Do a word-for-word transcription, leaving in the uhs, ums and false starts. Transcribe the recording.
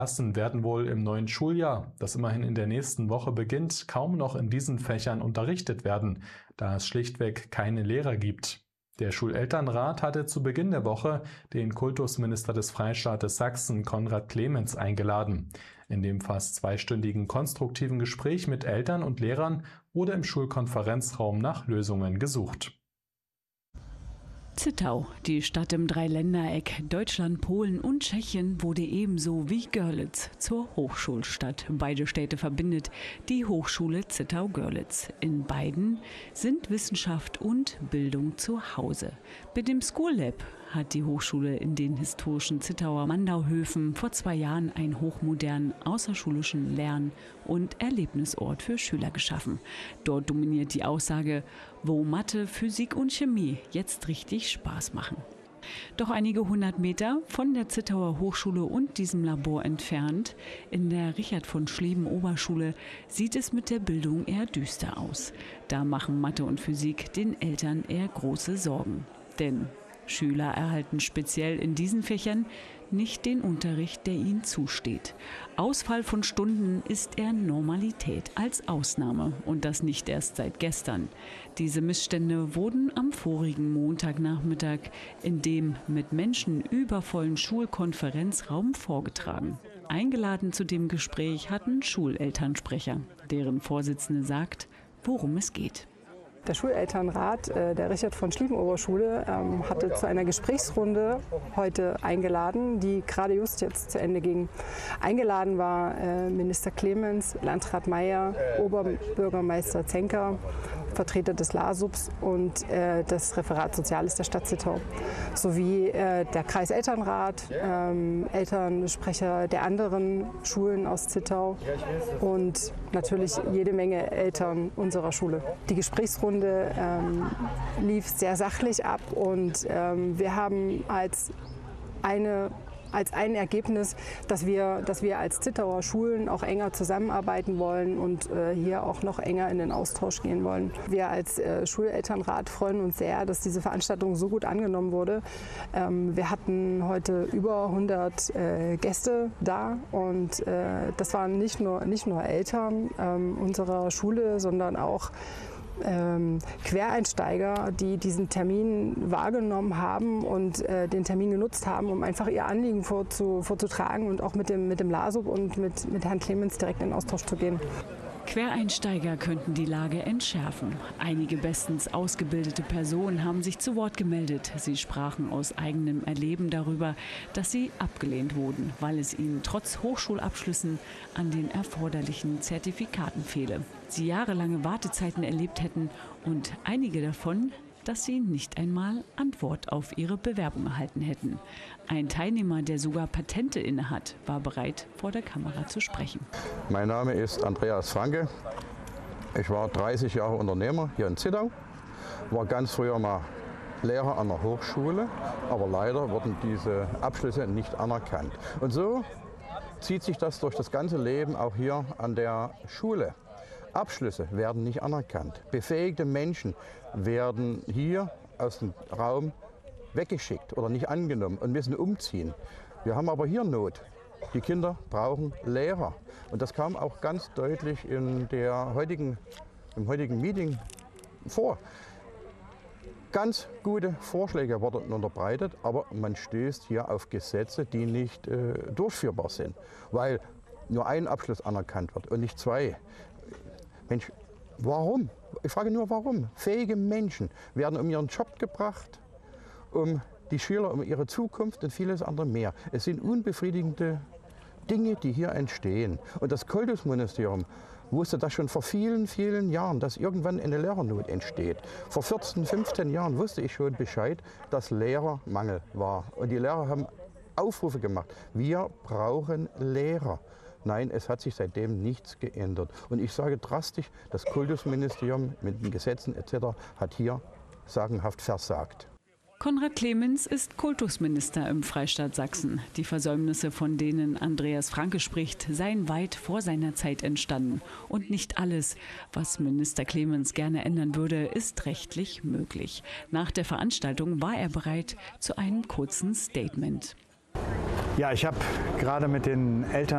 Klassen werden wohl im neuen Schuljahr, das immerhin in der nächsten Woche beginnt, kaum noch in diesen Fächern unterrichtet werden, da es schlichtweg keine Lehrer gibt. Der Schulelternrat hatte zu Beginn der Woche den Kultusminister des Freistaates Sachsen, Konrad Clemens, eingeladen. In dem fast zweistündigen konstruktiven Gespräch mit Eltern und Lehrern wurde im Schulkonferenzraum nach Lösungen gesucht. Zittau, die Stadt im Dreiländereck Deutschland, Polen und Tschechien, wurde ebenso wie Görlitz zur Hochschulstadt. Beide Städte verbindet die Hochschule Zittau-Görlitz. In beiden sind Wissenschaft und Bildung zu Hause. Mit dem School Lab hat die Hochschule in den historischen Zittauer Mandauhöfen vor zwei Jahren einen hochmodernen außerschulischen Lern- und Erlebnisort für Schüler geschaffen. Dort dominiert die Aussage, wo Mathe, Physik und Chemie jetzt richtig Spaß machen. Doch einige hundert Meter von der Zittauer Hochschule und diesem Labor entfernt, in der Richard von Schlieben Oberschule, sieht es mit der Bildung eher düster aus. Da machen Mathe und Physik den Eltern eher große Sorgen. Denn Schüler erhalten speziell in diesen Fächern nicht den Unterricht, der ihnen zusteht. Ausfall von Stunden ist eher Normalität als Ausnahme und das nicht erst seit gestern. Diese Missstände wurden am vorigen Montagnachmittag in dem mit Menschen übervollen Schulkonferenzraum vorgetragen. Eingeladen zu dem Gespräch hatten Schulelternsprecher, deren Vorsitzende sagt, worum es geht. Der Schulelternrat äh, der Richard von Schlieben Oberschule ähm, hatte zu einer Gesprächsrunde heute eingeladen, die gerade just jetzt zu Ende ging. Eingeladen war äh, Minister Clemens, Landrat Meier, Oberbürgermeister Zenker, Vertreter des LASUBs und äh, das Referat Soziales der Stadt Zittau, sowie äh, der Kreiselternrat, ähm, Elternsprecher der anderen Schulen aus Zittau und natürlich jede Menge Eltern unserer Schule. Die Gesprächsrunde ähm, lief sehr sachlich ab und ähm, wir haben als eine als ein Ergebnis, dass wir, dass wir als Zittauer Schulen auch enger zusammenarbeiten wollen und äh, hier auch noch enger in den Austausch gehen wollen. Wir als äh, Schulelternrat freuen uns sehr, dass diese Veranstaltung so gut angenommen wurde. Ähm, wir hatten heute über hundert äh, Gäste da und äh, das waren nicht nur, nicht nur Eltern ähm, unserer Schule, sondern auch Ähm, Quereinsteiger, die diesen Termin wahrgenommen haben und äh, den Termin genutzt haben, um einfach ihr Anliegen vorzu, vorzutragen und auch mit dem, mit dem LASUB und mit, mit Herrn Clemens direkt in Austausch zu gehen. Quereinsteiger könnten die Lage entschärfen. Einige bestens ausgebildete Personen haben sich zu Wort gemeldet. Sie sprachen aus eigenem Erleben darüber, dass sie abgelehnt wurden, weil es ihnen trotz Hochschulabschlüssen an den erforderlichen Zertifikaten fehle. Sie jahrelange Wartezeiten erlebt hätten und einige davon, dass sie nicht einmal Antwort auf ihre Bewerbung erhalten hätten. Ein Teilnehmer, der sogar Patente innehat, war bereit, vor der Kamera zu sprechen. Mein Name ist Andreas Franke. Ich war dreißig Jahre Unternehmer hier in Zittau, war ganz früher mal Lehrer an der Hochschule, aber leider wurden diese Abschlüsse nicht anerkannt. Und so zieht sich das durch das ganze Leben auch hier an der Schule. Abschlüsse werden nicht anerkannt. Befähigte Menschen werden hier aus dem Raum weggeschickt oder nicht angenommen und müssen umziehen. Wir haben aber hier Not. Die Kinder brauchen Lehrer. Und das kam auch ganz deutlich in der heutigen, im heutigen Meeting vor. Ganz gute Vorschläge wurden unterbreitet, aber man stößt hier auf Gesetze, die nicht äh, durchführbar sind, weil nur ein Abschluss anerkannt wird und nicht zwei. Mensch, warum? Ich frage nur, warum? Fähige Menschen werden um ihren Job gebracht, um die Schüler, um ihre Zukunft und vieles andere mehr. Es sind unbefriedigende Dinge, die hier entstehen. Und das Kultusministerium wusste das schon vor vielen, vielen Jahren, dass irgendwann eine Lehrernot entsteht. Vor vierzehn, fünfzehn Jahren wusste ich schon Bescheid, dass Lehrermangel war. Und die Lehrer haben Aufrufe gemacht. Wir brauchen Lehrer. Nein, es hat sich seitdem nichts geändert. Und ich sage drastisch, das Kultusministerium mit den Gesetzen et cetera hat hier sagenhaft versagt. Konrad Clemens ist Kultusminister im Freistaat Sachsen. Die Versäumnisse, von denen Andreas Franke spricht, seien weit vor seiner Zeit entstanden. Und nicht alles, was Minister Clemens gerne ändern würde, ist rechtlich möglich. Nach der Veranstaltung war er bereit zu einem kurzen Statement. Ja, ich habe gerade mit den Eltern